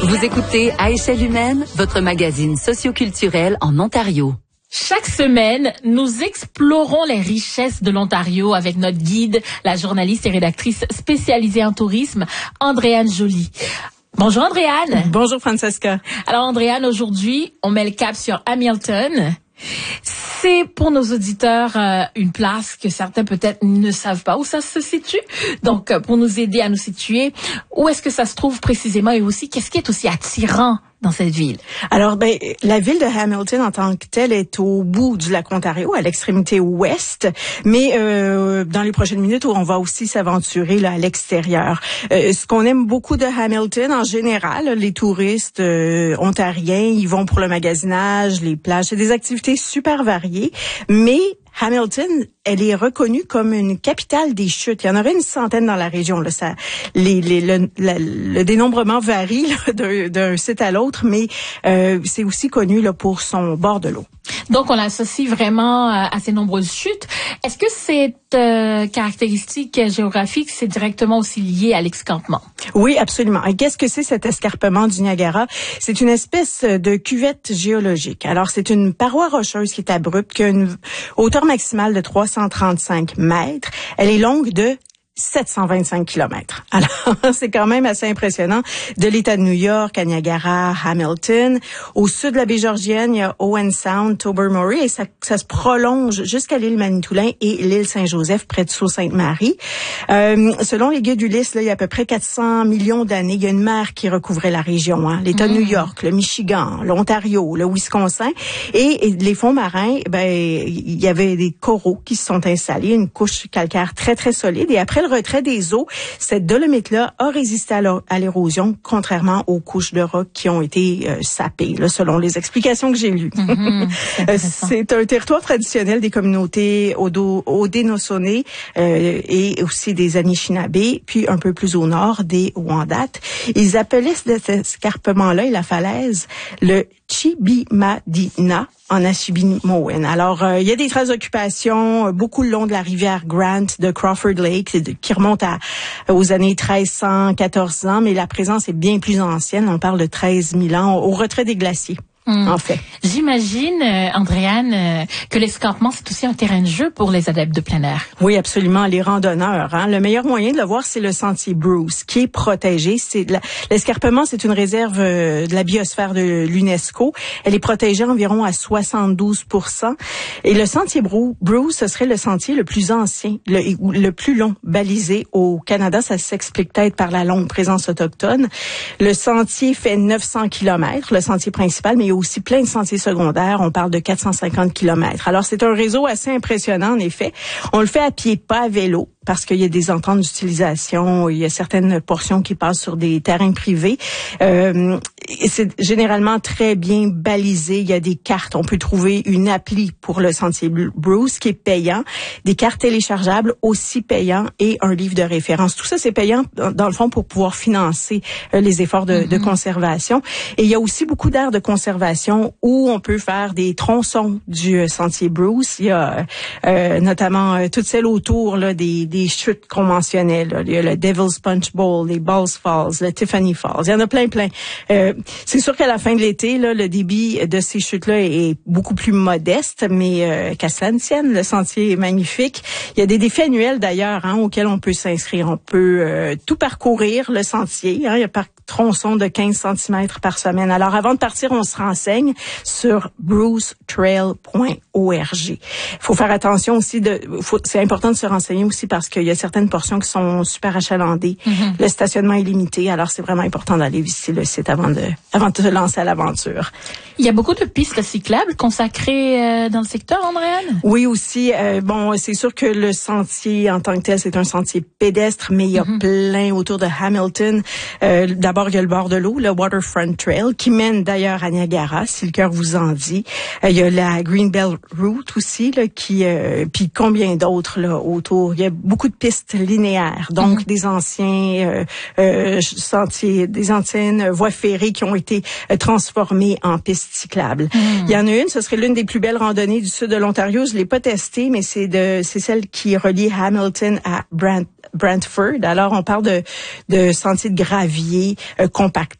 Vous écoutez À échelle humaine, votre magazine socioculturel en Ontario. Chaque semaine, nous explorons les richesses de l'Ontario avec notre guide, la journaliste et rédactrice spécialisée en tourisme, Andréane Joly. Bonjour Andréane. Bonjour Francesca. Alors Andréane, aujourd'hui, on met le cap sur Hamilton. C'est pour nos auditeurs une place que certains peut-être ne savent pas où ça se situe. Donc, pour nous aider à nous situer, où est-ce que ça se trouve précisément et aussi qu'est-ce qui est aussi attirant dans cette ville? Alors, la ville de Hamilton en tant que telle est au bout du lac Ontario, à l'extrémité ouest, mais dans les prochaines minutes, on va aussi s'aventurer là à l'extérieur. Ce qu'on aime beaucoup de Hamilton, en général, les touristes ontariens, ils vont pour le magasinage, les plages, c'est des activités super variées, mais Hamilton, elle est reconnue comme une capitale des chutes. Il y en aurait une centaine dans la région. Là, le dénombrement varie là, d'un site à l'autre, mais c'est aussi connu là, pour son bord de l'eau. Donc, on l'associe vraiment à ces nombreuses chutes. Est-ce que cette caractéristique géographique, c'est directement aussi lié à l'escarpement? Oui, absolument. Et qu'est-ce que c'est cet escarpement du Niagara? C'est une espèce de cuvette géologique. Alors, c'est une paroi rocheuse qui est abrupte, qui a une hauteur maximale de 335 mètres. Elle est longue de 725 kilomètres. Alors, c'est quand même assez impressionnant. De l'État de New York à Niagara, Hamilton. Au sud de la baie Georgienne, il y a Owen Sound, Tobermory, et ça se prolonge jusqu'à l'île Manitoulin et l'île Saint-Joseph, près de Sault-Sainte-Marie. Selon les guides d'Ulysse, là, il y a à peu près 400 millions d'années, il y a une mer qui recouvrait la région. Hein. L'État de New York, le Michigan, l'Ontario, le Wisconsin. Et les fonds marins, il y avait des coraux qui se sont installés, une couche calcaire très, très solide. Et après le retrait des eaux, cette dolomite-là a résisté à l'érosion, contrairement aux couches de roc qui ont été sapées, là, selon les explications que j'ai lues. C'est un territoire traditionnel des communautés Haudenosaunee et aussi des Anishinaabe, puis un peu plus au nord des Wendat. Ils appelaient cet escarpement-là et la falaise le Chibimadina en Assiniboine. Alors, il y a des traces d'occupation beaucoup le long de la rivière Grant de Crawford Lake qui remonte aux années 1300, 1400, mais la présence est bien plus ancienne. On parle de 13 000 ans au retrait des glaciers. En fait. J'imagine, Andréane, que l'escarpement, c'est aussi un terrain de jeu pour les adeptes de plein air. Oui, absolument. Les randonneurs. Hein. Le meilleur moyen de le voir, c'est le sentier Bruce, qui est protégé. L'escarpement, c'est une réserve de la biosphère de l'UNESCO. Elle est protégée environ à 72%. Et le sentier Bruce, ce serait le sentier le plus ancien, le plus long balisé au Canada. Ça s'explique peut-être par la longue présence autochtone. Le sentier fait 900 kilomètres, le sentier principal, mais aussi plein de sentiers secondaires. On parle de 450 kilomètres. Alors, c'est un réseau assez impressionnant, en effet. On le fait à pied, pas à vélo, parce qu'il y a des ententes d'utilisation. Il y a certaines portions qui passent sur des terrains privés. C'est généralement très bien balisé. Il y a des cartes. On peut trouver une appli pour le sentier Bruce qui est payant, des cartes téléchargeables aussi payants et un livre de référence. Tout ça, c'est payant, dans le fond, pour pouvoir financer les efforts de conservation. Et il y a aussi beaucoup d'aires de conservation où on peut faire des tronçons du sentier Bruce. Il y a notamment toutes celles autour là, des chutes qu'on mentionnait. Là. Il y a le Devil's Punch Bowl, les Balls Falls, le Tiffany Falls. Il y en a plein. C'est sûr qu'à la fin de l'été, là, le débit de ces chutes-là est beaucoup plus modeste, mais qu'à cela ne tienne, le sentier est magnifique. Il y a des défis annuels d'ailleurs auxquels on peut s'inscrire. On peut tout parcourir le sentier. Il y a par tronçon de 15 cm par semaine. Alors, avant de partir, on se renseigne sur brucetrail.org. Il faut faire attention aussi c'est important de se renseigner aussi parce qu'il y a certaines portions qui sont super achalandées. Le stationnement est limité. Alors, c'est vraiment important d'aller visiter le site avant de se lancer à l'aventure. Il y a beaucoup de pistes cyclables consacrées dans le secteur, Andréane? Oui, aussi. C'est sûr que le sentier en tant que tel, c'est un sentier pédestre, mais il y a plein autour de Hamilton. D'abord, il y a le bord de l'eau, le Waterfront Trail, qui mène d'ailleurs à Niagara, si le cœur vous en dit. Il y a la Greenbelt Route aussi, là, puis combien d'autres là autour. Il y a beaucoup de pistes linéaires, donc des anciens sentiers, des anciennes voies ferrées qui ont été transformées en pistes cyclables. Il y en a une, ce serait l'une des plus belles randonnées du sud de l'Ontario. Je l'ai pas testée, mais c'est celle qui relie Hamilton à Brantford. Alors, on parle de sentiers de gravier compactés.